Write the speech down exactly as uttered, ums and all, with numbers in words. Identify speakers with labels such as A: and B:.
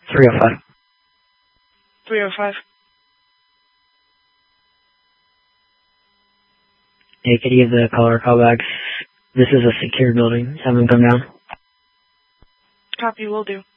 A: three oh five.
B: three oh five.
A: Hey, could you give the caller a call back? This is a secure building. Have them come down.
B: Copy, will do.